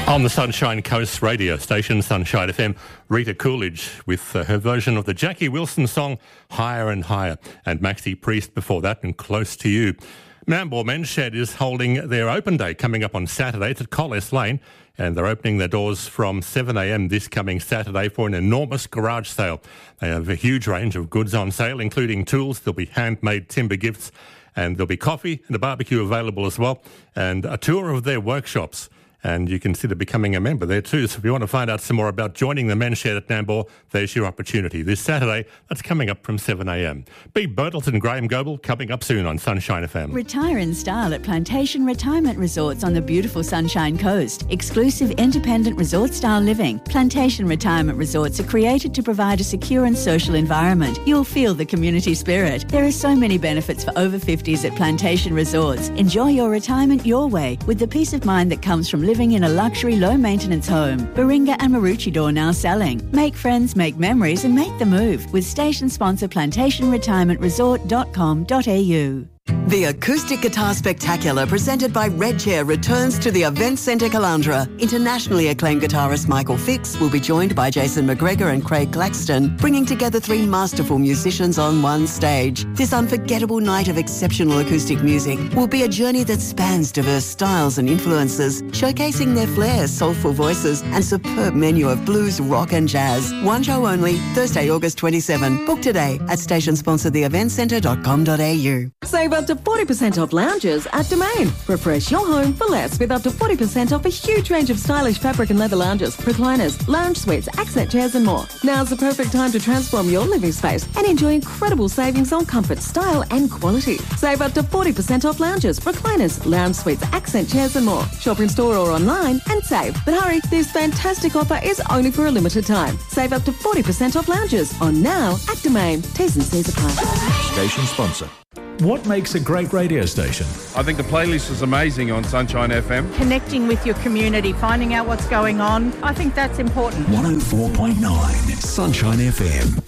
On the Sunshine Coast radio station, Sunshine FM, Rita Coolidge with her version of the Jackie Wilson song, Higher and Higher, and Maxi Priest before that, and Close to You. Nambour Men's Shed is holding their open day coming up on Saturday. It's at Collis Lane, and they're opening their doors from 7am this coming Saturday for an enormous garage sale. They have a huge range of goods on sale, including tools. There'll be handmade timber gifts, and there'll be coffee and a barbecue available as well, and a tour of their workshops. And you consider becoming a member there too. So if you want to find out some more about joining the Men's Shed at Nambour, there's your opportunity. This Saturday, that's coming up from 7am. B. Bertels and Graham Goebel coming up soon on Sunshine FM. Retire in style at Plantation Retirement Resorts on the beautiful Sunshine Coast. Exclusive independent resort style living. Plantation Retirement Resorts are created to provide a secure and social environment. You'll feel the community spirit. There are so many benefits for over 50s at Plantation Resorts. Enjoy your retirement your way with the peace of mind that comes from living in a luxury, low-maintenance home. Baringa and Maroochydore now selling. Make friends, make memories and make the move with station sponsor plantationretirementresort.com.au. The Acoustic Guitar Spectacular presented by Red Chair returns to the Event Centre Caloundra. Internationally acclaimed guitarist Michael Fix will be joined by Jason McGregor and Craig Claxton, bringing together three masterful musicians on one stage. This unforgettable night of exceptional acoustic music will be a journey that spans diverse styles and influences, showcasing their flair, soulful voices and superb menu of blues, rock and jazz. One show only, Thursday, August 27. Book today at station sponsor theeventcentre.com.au. Save up to 40% off lounges at Domain. Refresh your home for less with up to 40% off a huge range of stylish fabric and leather lounges, recliners, lounge suites, accent chairs and more. Now's the perfect time to transform your living space and enjoy incredible savings on comfort, style and quality. Save up to 40% off lounges, recliners, lounge suites, accent chairs and more. Shop in store or online and save. But hurry, this fantastic offer is only for a limited time. Save up to 40% off lounges on now at Domain. T's and C's apply. Station sponsor. What makes a great radio station? I think the playlist is amazing on Sunshine FM. Connecting with your community, finding out what's going on. I think that's important. 104.9 Sunshine FM.